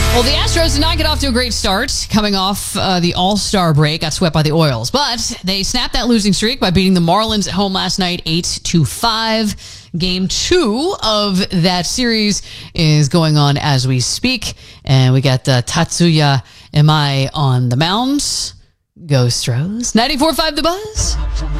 Well, the Astros did not get off to a great start coming off the All-Star break, got swept by the Orioles, but they snapped that losing streak by beating the Marlins at home last night 8-5. Game 2 of that series is going on as we speak, and we got Tatsuya Imai on the mound. Go Stros. 94.5 The Buzz.